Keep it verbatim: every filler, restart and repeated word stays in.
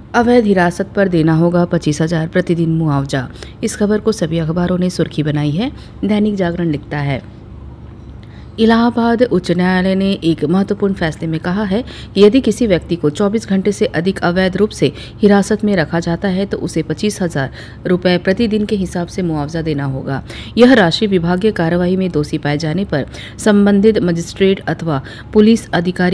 अवैध हिरासत पर देना होगा पच्चीस हजार प्रतिदिन मुआवजा। इस खबर को सभी अखबारों ने सुर्खी बनाई है। दैनिक जागरण लिखता है, इलाहाबाद उच्च न्यायालय ने एक महत्वपूर्ण फैसले में कहा है कि यदि किसी व्यक्ति को चौबीस घंटे से अधिक अवैध रूप से हिरासत में रखा जाता है तो उसे पच्चीस हजार रुपये प्रतिदिन के हिसाब से मुआवजा देना होगा। यह राशि विभागीय कार्रवाई में दोषी पाए जाने पर संबंधित मजिस्ट्रेट अथवा पुलिस अधिकारी